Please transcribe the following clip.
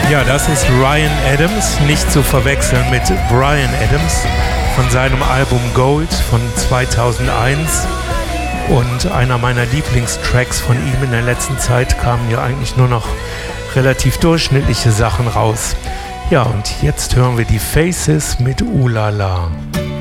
Ja, das ist Ryan Adams, nicht zu verwechseln mit Bryan Adams von seinem Album Gold von 2001. Und einer meiner Lieblingstracks von ihm in der letzten Zeit kamen ja eigentlich nur noch relativ durchschnittliche Sachen raus. Ja, und jetzt hören wir die Faces mit Ooh La La.